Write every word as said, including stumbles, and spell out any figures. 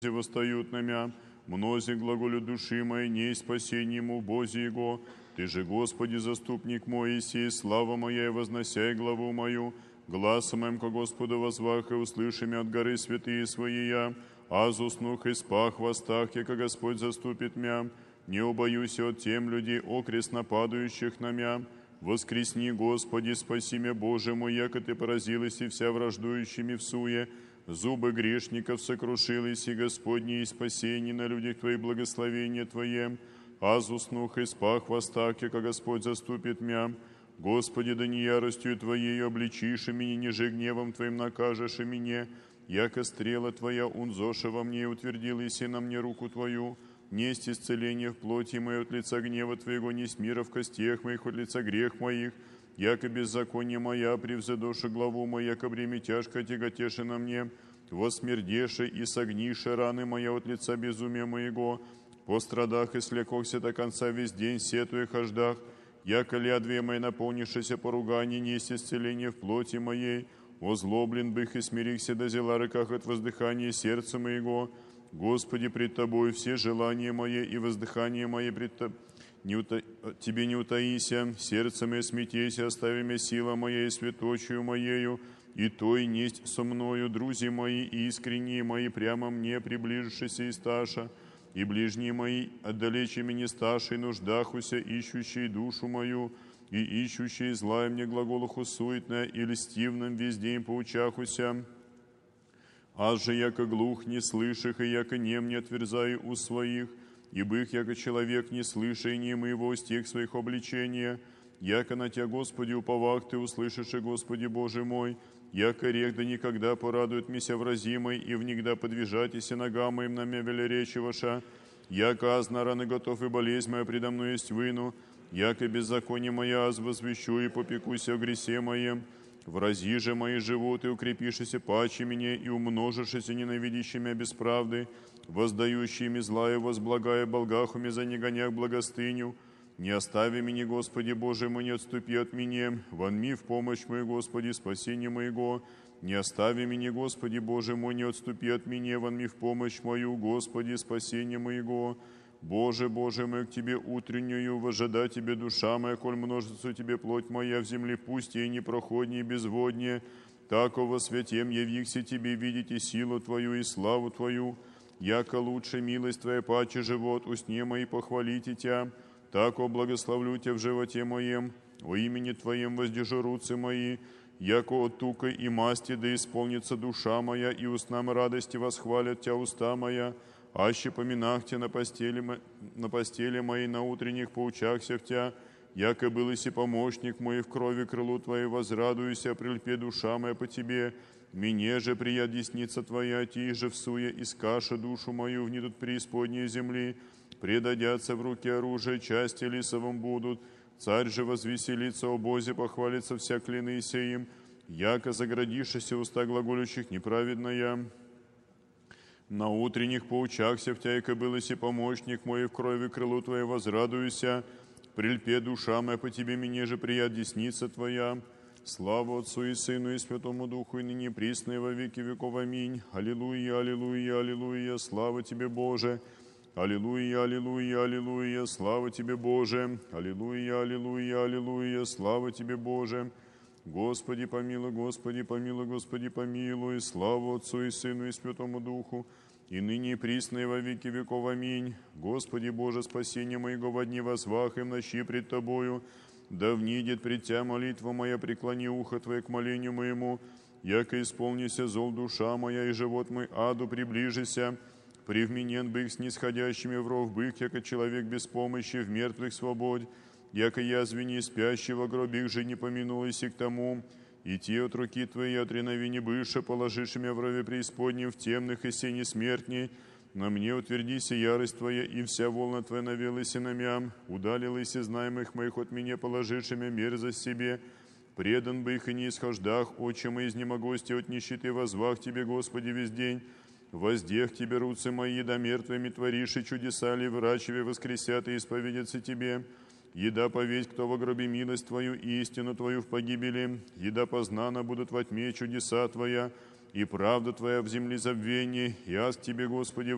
восстают на мя, мнози глаголю души моей, ней спасение ему в Бозе Его. Ты же, Господи, заступник мой, и сей слава моя, и возносяй главу мою, гласом моим ко Господу возвах, и услыши мя от горы святые свои я, аз уснух и спах в остах, яко Господь заступит мя, не убоюсь от тем людей, окрест нападающих на мя. Воскресни, Господи, спаси мя, Боже мой, яко Ты поразилась и вся враждующими в суе, зубы грешников сокрушились, и Господне и спасение на людях Твоих благословение Твое. Аз уснух и спах в остах, яко Господь заступит мя. Господи, да не яростью Твоею обличишь и меня, ниже гневом Твоим накажешь и меня, яко стрела Твоя унзоша во мне, и утвердилась и на мне руку Твою. Несть исцеление в плоти моей от лица гнева Твоего, несть мира в костях моих от лица грех моих, яко беззаконие моя превзадоша главу мою, яко бремя тяжко тяготеше на мне, восмердеше и согнише раны моя от лица безумия моего, по страдах и слекохся до конца весь день, сетуя хождах, яко лядвие мои наполнившися поругание, несть исцеление в плоти моей, озлоблен бых и смирихся до зела рыках от воздыхания сердца моего. Господи, пред Тобой все желания мои и воздыхания мои пред Тобой, не ута... Тебе не утаися, сердце мое смятейся, остави меня сила моя и святочию моею, и той несть со мною, друзья мои и искренние мои, прямо мне приближившиеся и сташа, и ближние мои, отдалечи меня сташей, нуждахуся, ищущие душу мою, и ищущие злая мне глаголуху суетная, и льстивным весь день поучахуся. Аз же яко глух не слышах, и яко нем не отверзаю у своих, и бых, яко человек не слышание моего стих своих обличения, яко на Тя, Господи, уповах Ты услышишь, Господи Боже мой, яко рех да никогда порадует меня вразимой, и внегда подвижатися ногам моим на мя велеречи ваша, яко аз на раны готов, и болезнь моя предо мной есть выну, яко беззаконие моя аз возвещу, и попекуся о гресе моем. Врази же мои живут, и укрепишися паче меня, и умножишися ненавидящими бесправды, воздающими зла и возблагая болгахуми за негонях благостыню. Не остави меня, Господи Боже мой, не отступи от меня, вонми в помощь мою, Господи, спасение моего. Не остави меня, Господи Боже мой, не отступи от меня, вонми в помощь мою, Господи, спасение моего. Боже, Боже мой, к Тебе утреннюю, вожда Тебе душа моя, коль множится Тебе плоть моя в земле пусте и непроходнее и безводнее, тако во святем явихся Тебе видите силу Твою и славу Твою, яко лучше милость Твоя паче живот, устне мои похвалите Тя, тако благословлю Тя в животе моем, во имени Твоем воздержу руцы мои, яко от тука и масти да исполнится душа моя, и устнам радости восхвалят Тя уста моя, аще поминах Тя на постели, на постели моей, на утренних поучахся в Тя, яко был и помощник мой в крови крылу Твоей, возрадуйся, прильпе душа моя по Тебе, мне же прият десница Твоя, Ти же всуя искаша душу мою в недут преисподней земли, предадятся в руки оружия, части лисовым будут, царь же возвеселится о Бозе, похвалится вся клянися им, яко заградишися уста глаголющих неправедная. На утренних поучахся в Тя, яко был и помощник мой в крови крылу Твоей, возрадуйся, прильпе душа моя по Тебе, мне же прият десница Твоя. Слава Отцу и Сыну и Святому Духу, и ныне присно и во веки веков. Аминь. Аллилуйя, аллилуйя, аллилуйя, слава Тебе, Боже. Аллилуйя, аллилуйя, аллилуйя, слава Тебе, Боже. Аллилуйя, аллилуйя, аллилуйя, слава Тебе, Боже. Господи помилуй, Господи помилуй, Господи помилуй, слава Отцу и Сыну и Святому Духу, и ныне и присно и во веки веков. Аминь. Господи Боже, спасение моего во дни возвах и в ночи пред Тобою, да внидет пред Тя молитва моя, преклони ухо Твое к молению моему, яко исполнися зол душа моя, и живот мой аду приближися, привменен бых снисходящими в ров бых, яко человек без помощи в мертвых свободь, яко язвени спящего гробих же не помянулась и к тому, и те от руки Твоей от реновини быша, положившими в рове преисподней в темных и сени смертней, на мне утвердися ярость Твоя, и вся волна Твоя навелась и на мям, удалилась из знаемых моих от меня, положившими мерзость себе, предан бы их и не исхождах, отче мои изнемогости от нищеты возвах Тебе, Господи, весь день, воздех Тебе руцы мои, да мертвыми творишь, чудеса ли врачеве воскресят и исповедятся Тебе, еда повесть, кто во гробе милость Твою и истину Твою в погибели, еда познана будут во тьме чудеса Твоя, и правда Твоя в земле забвении, и аз к Тебе, Господи,